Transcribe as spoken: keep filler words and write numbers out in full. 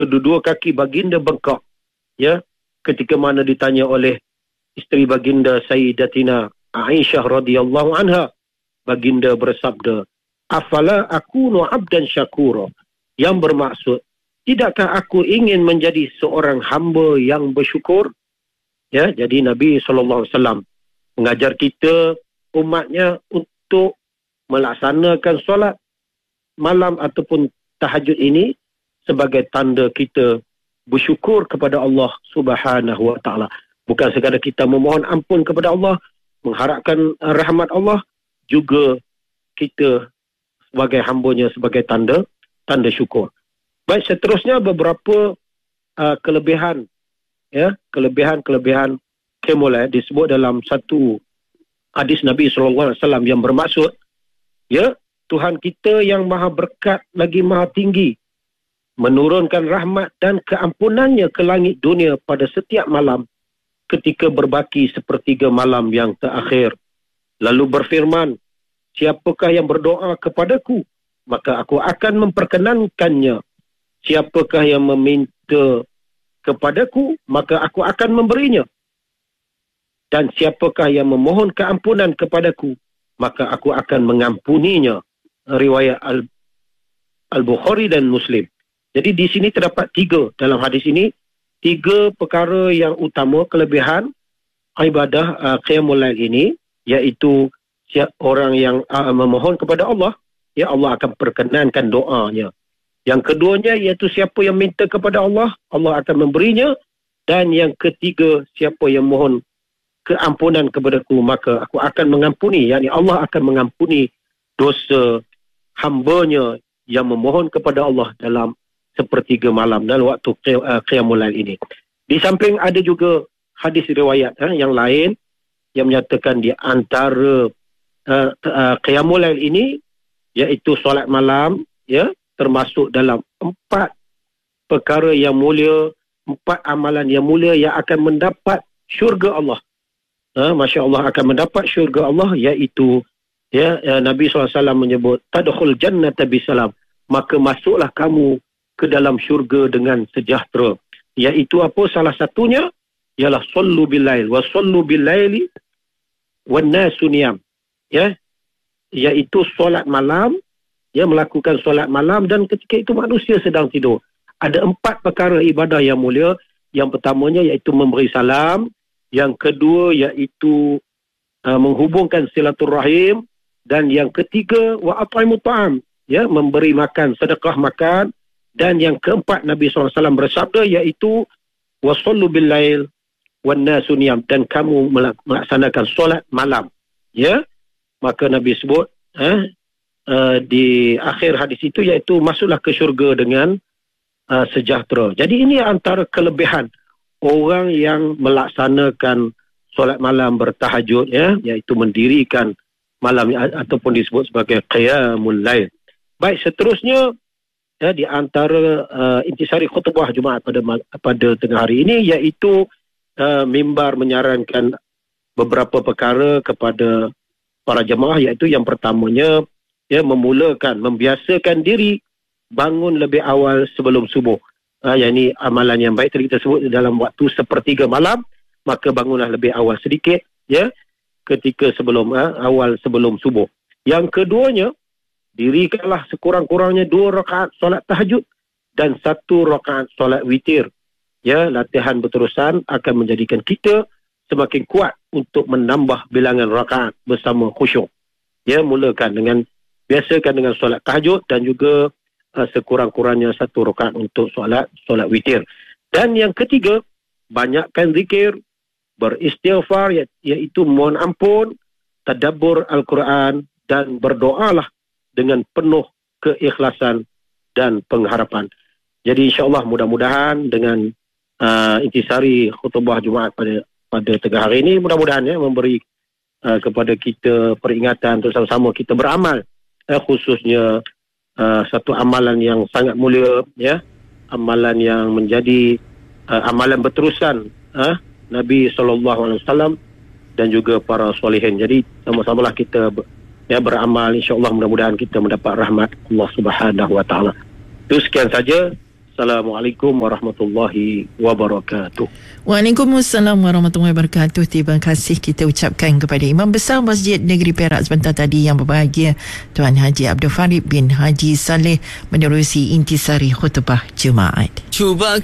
kedua-dua kaki baginda bengkak, ya, ketika mana ditanya oleh isteri baginda Sayyidatina Aisyah radhiyallahu anha. Baginda bersabda, afala akunu abdan syakura, yang bermaksud, tidakkah aku ingin menjadi seorang hamba yang bersyukur? Ya, jadi Nabi sallallahu alaihi wasallam mengajar kita umatnya untuk melaksanakan solat malam ataupun tahajud ini sebagai tanda kita bersyukur kepada Allah Subhanahu wa taala. Bukan sekadar kita memohon ampun kepada Allah, mengharapkan rahmat Allah, juga kita sebagai hambanya sebagai tanda tanda syukur. Baik, seterusnya beberapa uh, kelebihan, ya, kelebihan-kelebihan Qiyamul Lail disebut dalam satu hadis Nabi sallallahu alaihi wasallam yang bermaksud, ya, Tuhan kita yang maha berkat lagi maha tinggi menurunkan rahmat dan keampunannya ke langit dunia pada setiap malam ketika berbaki sepertiga malam yang terakhir. Lalu berfirman, siapakah yang berdoa kepadaku, maka aku akan memperkenankannya. Siapakah yang meminta kepadaku, maka aku akan memberinya. Dan siapakah yang memohon keampunan kepadaku, maka aku akan mengampuninya. Riwayat Al- Al-Bukhari dan Muslim. Jadi di sini terdapat tiga, dalam hadis ini, tiga perkara yang utama, kelebihan ibadah uh, Qiyamul Lail ini, iaitu siap orang yang uh, memohon kepada Allah, ya, Allah akan perkenankan doanya. Yang keduanya iaitu siapa yang minta kepada Allah, Allah akan memberinya. Dan yang ketiga, siapa yang mohon keampunan kepadaku, maka aku akan mengampuni. Yani Allah akan mengampuni dosa hambanya yang memohon kepada Allah dalam sepertiga malam dan waktu Qiyamul Lail ini. Di samping ada juga hadis riwayat eh, yang lain yang menyatakan di antara uh, uh, Qiyamul Lail ini, iaitu solat malam, ya, termasuk dalam empat perkara yang mulia, empat amalan yang mulia yang akan mendapat syurga Allah. Ha, Masya Allah, akan mendapat syurga Allah, iaitu, ya, ya, Nabi sallallahu alaihi wasallam menyebut, tadkhul jannata bisalam, maka masuklah kamu ke dalam syurga dengan sejahtera. Iaitu apa? Salah satunya ialah sallu bil lail wa sallu bil laili wan nasu niyam, ya, iaitu solat malam, ya, melakukan solat malam dan ketika itu manusia sedang tidur. Ada empat perkara ibadah yang mulia. Yang pertamanya iaitu memberi salam, yang kedua iaitu uh, menghubungkan silaturahim, dan yang ketiga wa at'imu ta'am, ya, memberi makan, sedekah makan. Dan yang keempat, Nabi sallallahu alaihi wasallam bersabda, iaitu wasallu bil lail wan nasu niyam, dan kamu melaksanakan solat malam, ya. Maka Nabi sebut eh, uh, di akhir hadis itu, iaitu masuklah ke syurga dengan uh, sejahtera. Jadi ini antara kelebihan orang yang melaksanakan solat malam bertahajud, ya, iaitu mendirikan malam ataupun disebut sebagai Qiyamul Lail. Baik, seterusnya, ya, di antara uh, intisari khutbah Jumaat pada pada tengah hari ini, iaitu uh, mimbar menyarankan beberapa perkara kepada para jemaah, iaitu yang pertamanya, ya, memulakan, membiasakan diri bangun lebih awal sebelum subuh. Uh, yang ini amalan yang baik tadi kita sebut dalam waktu sepertiga malam, maka bangunlah lebih awal sedikit, ya, ketika sebelum uh, awal sebelum subuh. Yang keduanya, dirikanlah sekurang-kurangnya dua rakaat solat tahajud dan satu rakaat solat witir. Ya, latihan berterusan akan menjadikan kita semakin kuat untuk menambah bilangan rakaat bersama khusyuk. Ya, mulakan dengan, biasakan dengan solat tahajud dan juga uh, sekurang-kurangnya satu rakaat untuk solat solat witir. Dan yang ketiga, banyakkan zikir, beristighfar, iaitu mohon ampun, tadabbur Al-Quran, dan berdoalah dengan penuh keikhlasan dan pengharapan. Jadi insya-Allah mudah-mudahan dengan uh, intisari khutbah Jumaat pada pada tengah hari ini, mudah-mudahan, ya, memberi uh, kepada kita peringatan untuk sama-sama kita beramal, uh, khususnya uh, satu amalan yang sangat mulia, ya, amalan yang menjadi uh, amalan berterusan uh, Nabi sallallahu alaihi wasallam dan juga para solihin. Jadi sama-samalah kita ya, beramal, insya-Allah mudah-mudahan kita mendapat rahmat Allah Subhanahu wa taala. Itu sekian saja. Assalamualaikum warahmatullahi wabarakatuh. Waalaikumsalam warahmatullahi wabarakatuh. Terima kasih kita ucapkan kepada Imam Besar Masjid Negeri Perak sebentar tadi yang berbahagia Tuan Haji Abdul Farid bin Haji Saleh menerusi intisari khutbah Jumaat. Cuba